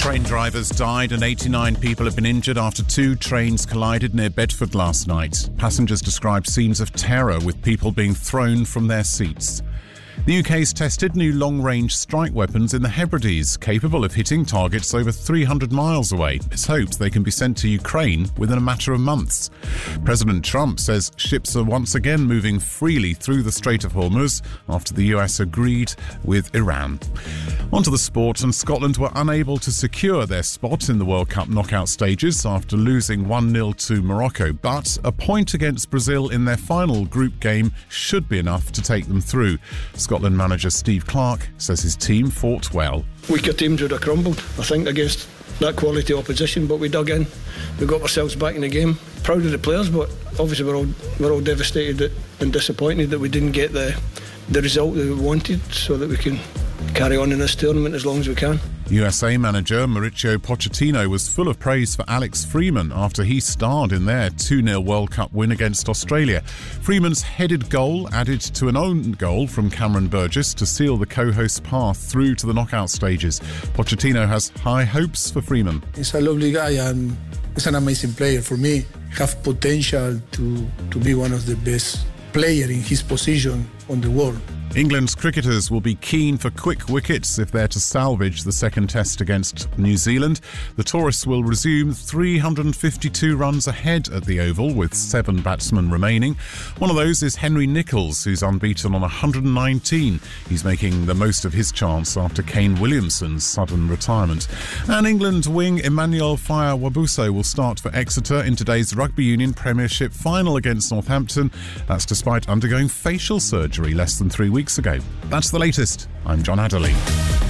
train drivers died and 89 people have been injured after two trains collided near Bedford last night. Passengers described scenes of terror with people being thrown from their seats. The UK's tested new long-range strike weapons in the Hebrides, capable of hitting targets over 300 miles away. It's hoped they can be sent to Ukraine within a matter of months. President Trump says ships are once again moving freely through the Strait of Hormuz after the US agreed with Iran. Onto the sport, and Scotland were unable to secure their spot in the World Cup knockout stages after losing 1-0 to Morocco. But a point against Brazil in their final group game should be enough to take them through. Scotland manager Steve Clarke says his team fought well. Weaker teams would have crumbled, I think, against that quality opposition, but we dug in. We got ourselves back in the game. Proud of the players, but obviously we're all devastated and disappointed that we didn't get the result that we wanted, so that we can carry on in this tournament as long as we can. USA manager Mauricio Pochettino was full of praise for Alex Freeman after he starred in their 2-0 World Cup win against Australia. Freeman's headed goal added to an own goal from Cameron Burgess to seal the co-host's path through to the knockout stages. Pochettino has high hopes for Freeman. He's a lovely guy and he's an amazing player. For me, have potential to be one of the best players in his position on the world. England's cricketers will be keen for quick wickets if they're to salvage the second test against New Zealand. The tourists will resume 352 runs ahead at the Oval with 7 batsmen remaining. One of those is Henry Nicholls, who's unbeaten on 119. He's making the most of his chance after Kane Williamson's sudden retirement. And England wing Emmanuel Faye-Wabuso will start for Exeter in today's Rugby Union Premiership final against Northampton. That's despite undergoing facial surgery less than 3 weeks ago. That's the latest. I'm John Adderley.